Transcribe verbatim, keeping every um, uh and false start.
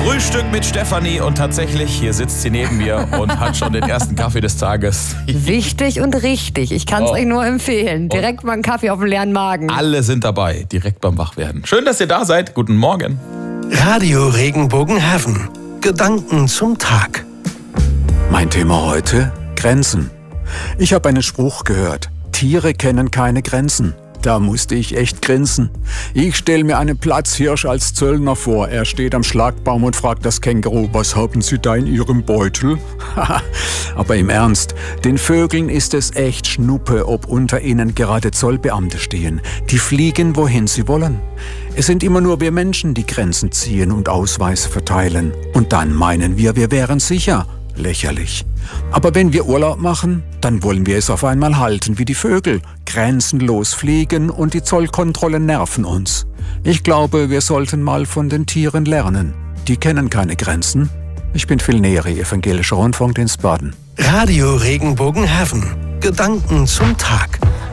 Frühstück mit Stefanie und tatsächlich, hier sitzt sie neben mir und hat schon den ersten Kaffee des Tages. Wichtig und richtig. Ich kann es Oh. euch nur empfehlen. Direkt mal einen Kaffee auf den leeren Magen. Alle sind dabei, direkt beim Wachwerden. Schön, dass ihr da seid. Guten Morgen. Radio Regenbogen Heaven. Gedanken zum Tag. Mein Thema heute: Grenzen. Ich habe einen Spruch gehört: Tiere kennen keine Grenzen. Da musste ich echt grinsen. Ich stelle mir einen Platzhirsch als Zöllner vor. Er steht am Schlagbaum und fragt das Känguru: Was haben Sie da in Ihrem Beutel? Aber im Ernst, den Vögeln ist es echt Schnuppe, ob unter ihnen gerade Zollbeamte stehen. Die fliegen, wohin sie wollen. Es sind immer nur wir Menschen, die Grenzen ziehen und Ausweise verteilen. Und dann meinen wir, wir wären sicher. Lächerlich. Aber wenn wir Urlaub machen, dann wollen wir es auf einmal halten wie die Vögel. Grenzenlos fliegen und die Zollkontrollen nerven uns. Ich glaube, wir sollten mal von den Tieren lernen. Die kennen keine Grenzen. Ich bin Phil Neri, Evangelischer Rundfunkdienst Baden. Radio Regenbogen Heaven. Gedanken zum Tag.